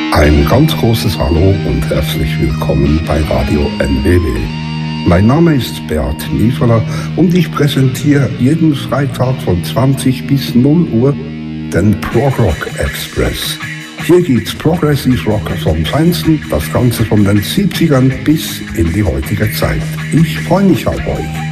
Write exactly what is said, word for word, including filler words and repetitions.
Ein ganz großes Hallo und herzlich willkommen bei Radio N W W. Mein Name ist Beat Niefeler und ich präsentiere jeden Freitag von zwanzig bis null Uhr den Prog Rock Express. Hier gibt's Progressive Rock vom Feinsten, das Ganze von den siebzigern bis in die heutige Zeit. Ich freue mich auf euch.